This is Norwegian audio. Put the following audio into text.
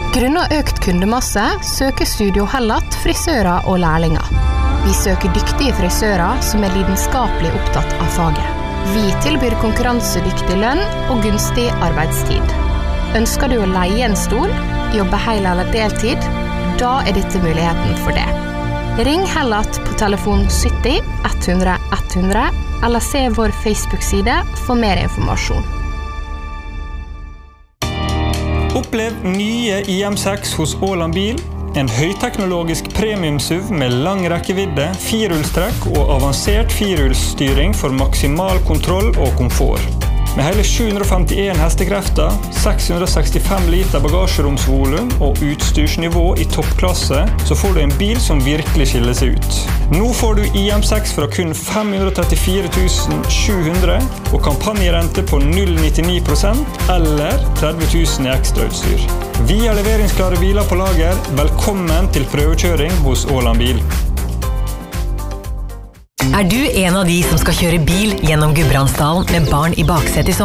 Grunnet økt kundemasse søker Studio Hellat frisører og lærlinger. Vi søker dyktige frisører som lidenskapelig opptatt av faget. Vi tilbyr konkurransedyktig lønn og gunstig arbeidstid. Ønsker du å leie en stol, jobbe hel eller deltid? Da dette muligheten for det. Ring Hellat på telefon 70 100 100 eller se vår Facebook-side for mer informasjon. Opplev nye IM6 hos Åland Bil. En høyteknologisk premium-SUV med lang rekkevidde, firehjulstrekk og avansert firehjulsstyring for maksimal kontroll og komfort. Med hele 751 hestekrefter, 665 liter bagasjeromsvolum og utstyrsnivå i toppklasse, så får du en bil som virkelig skiller seg ut. Nå får du IM6 fra kun 534 700 og kampanjerente på 0,99% eller 30 000 i ekstrautstyr. Vi har leveringsklare biler på lager. Velkommen til prøvekjøring hos Åland Bil. Du en av de som skal kjøre bil gjennom Gudbrandsdalen med barn i baksetet i sommer?